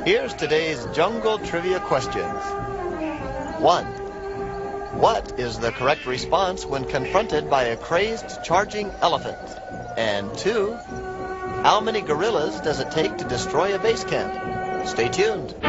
Here's today's jungle trivia questions. 1. What is the correct response when confronted by a crazed charging elephant? And 2. How many gorillas does it take to destroy a base camp? Stay tuned.